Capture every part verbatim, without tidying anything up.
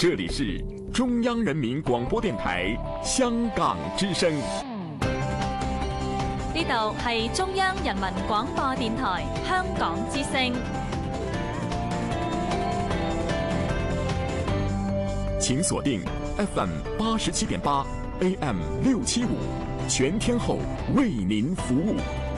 这里是中央人民廣播電台香港之聲。 呢度係中央人民廣播電台香港之聲。 請鎖定 F M 八十七點八 A M 六七五，全天候為您服務。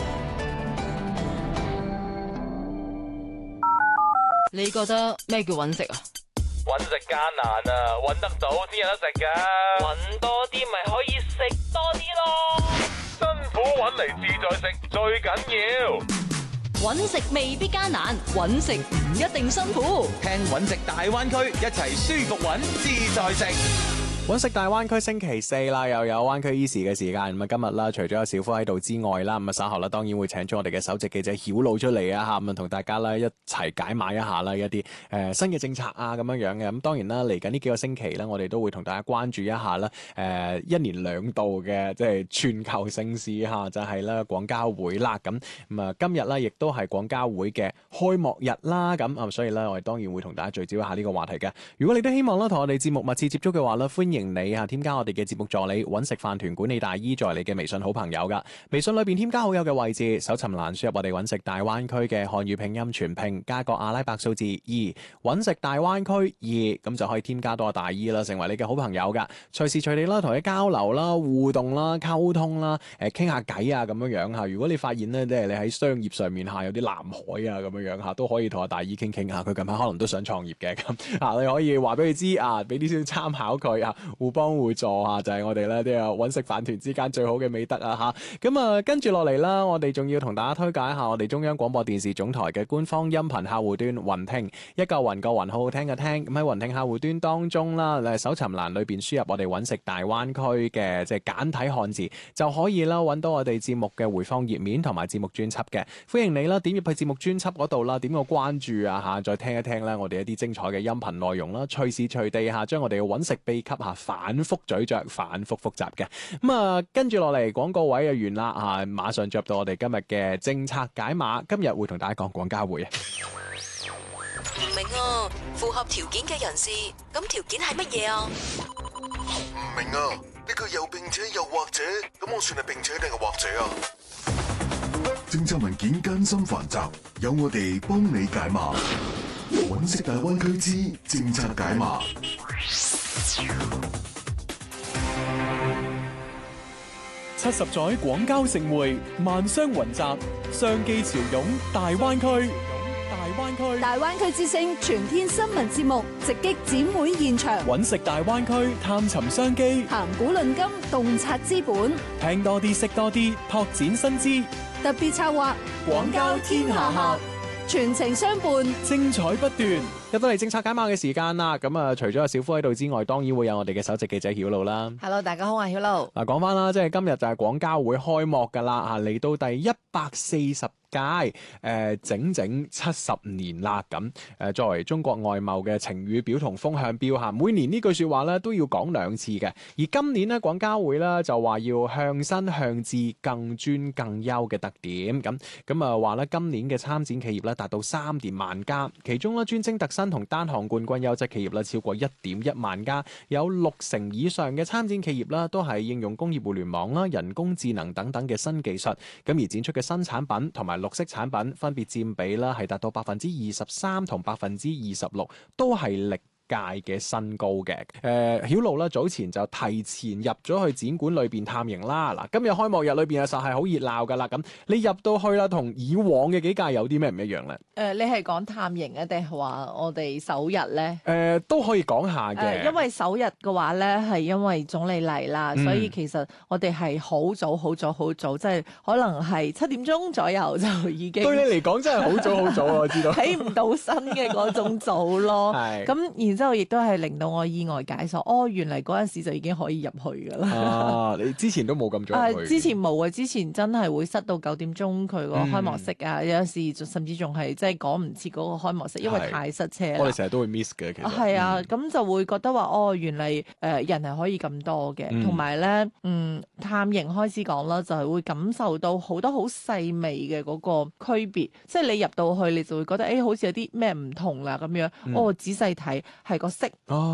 你覺得咩叫揾食啊？ 揾食艱難啊，揾得到先有得食噶。揾多啲咪可以食多啲咯。辛苦揾嚟自在食最緊要。 揾食未必艱難，揾食唔一定辛苦。 聽揾食大灣區，一齊舒服揾自在食。 揾食大灣區星期四啦，又有灣區 Easy 嘅時間。咁啊，今日啦，除咗有小夫喺度之外啦，咁啊稍後啦，當然會請咗我哋嘅首席記者曉露出嚟啊，吓咁啊，同大家啦一齊解碼一下啦一啲誒、呃、新嘅政策啊咁樣樣嘅。咁當然啦，嚟緊呢幾個星期咧，我哋都會同大家關注一下啦。誒、呃，一年兩度嘅即係全球盛事吓，就係啦廣交會啦。咁咁啊，今日咧亦都係廣交會嘅開幕日啦。咁啊，所以咧我哋當然會同大家聚焦一下呢個話題嘅。如果你都希望啦同我哋節目密切接觸嘅話咧，歡迎。迎你啊！添加我哋嘅節目助理揾食飯團管理大姨在你嘅微信好朋友噶，微信裏邊添加好友嘅位置，搜尋欄輸入我哋揾食大灣區嘅漢語拼音全拼，加個阿拉伯數字二，揾食大灣區二，咁就可以添加到我大姨啦，成為你嘅好朋友噶，隨時隨地啦同佢交流啦、互動啦、溝通啦，誒傾下偈啊咁樣樣吓。如果你發現呢，即係你喺商業上面下有啲藍海啊咁樣樣吓，都可以同阿大姨傾傾下。佢近排可能都想創業嘅咁啊，你可以話俾佢知啊，俾啲少參考佢啊。互幫互助啊，就係、是、我哋咧啲啊揾食飯團之間最好嘅美德啊吓。咁啊，跟住落嚟啦，我哋仲要同大家推介一下我哋中央廣播電視總台嘅官方音頻客戶端雲聽，一嚿雲個雲好好聽嘅聽。咁喺雲聽客戶端當中啦，誒搜尋欄裏邊輸入我哋揾食大灣區嘅即係簡體漢字，就可以啦揾到我哋節目嘅回放頁面同埋節目專輯嘅。歡迎你啦，點入去節目專輯嗰度啦，點個關注啊吓，再聽一聽啦我哋一啲精彩嘅音頻內容啦，隨時隨地吓將我哋嘅揾食秘笈吓反覆咀嚼，反覆複雜嘅。咁啊，跟住落嚟廣告位就完啦啊！馬上進入到我哋今日嘅政策解碼，今日會同大家講廣交會啊。 唔明啊，符合條件嘅人士，咁條件係乜嘢啊？ 唔明啊，呢個又並且又或者，咁我算係並且定係或者啊？政策文件艱深繁雜，有我哋幫你解碼。揾食大灣區之政策解碼。 七十載廣交盛會，萬商雲集，商機潮湧大灣區。大灣區， 大灣區之聲全天新聞節目直擊展會現場， 揾食大灣區，探尋商機， 談古論今，洞察資本， 聽多啲，識多啲，拓展新知。 特別策劃廣交天下客，全程相伴， 精彩不斷。 入到嚟政策解碼嘅時間啦，咁啊，除咗有小夫喺度之外，當然會有我哋嘅首席記者曉露啦。 Hello， 大家好啊，曉露。嗱， 講翻啦，即係今日就係廣交會開幕噶啦，吓嚟到第一百四十屆，誒、呃，整整七十年啦，咁誒，作為中國外貿嘅晴雨表同風向標吓，每年呢句說話咧都要講兩次嘅。而今年呢，廣交會咧就話要向新向智、更專更優嘅特點，咁咁啊話咧今年嘅參展企業咧達到三點萬家，其中咧專精特新同單項冠軍優質企業咧超過一點一萬家，有六成以上嘅參展企業啦都係應用工業互聯網啦、人工智能等等嘅新技術，咁而展出嘅新產品同埋綠色產品分別佔比啦係達到百分之二十三同百分之二十六，都係歷界嘅新高嘅。誒，曉露啦，早前就提前入咗去展館裏邊探營啦。嗱，今日開幕日裏邊啊，實係好熱鬧噶啦。咁你入到去啦，同以往嘅幾屆有啲咩唔一樣咧？誒、 呃，你係講探營啊，定係話我哋首日咧？誒、 呃，都可以講下嘅、呃。 因為首日嘅話咧，係因為總理嚟啦、嗯，所以其實我哋係好早、好早、好早，即係可能係七點鐘左右就已經。對你嚟講真係好早、好早，我知道。起唔到身嘅嗰種早咯。係。咁然之後亦都係令到我意外解鎖，哦，原嚟嗰陣時就已經可以入去噶啦。啊， 你之前都冇咁早入去。之前冇啊，之前真係會塞到九點鐘佢個開幕式啊、嗯，有時甚至仲係即係趕唔切嗰個開幕式，因為太塞車啦。 我哋成日都會 miss 嘅，其實。係啊，咁、嗯、就會覺得話，哦，原嚟誒、呃、人係可以咁多嘅，同埋咧，嗯，探營開始講啦，就係、是、會感受到好多好細微嘅嗰個區別，即係你入到去，你就會覺得，誒、欸，好似有啲咩唔同啦咁樣。哦，仔細睇係個色。哦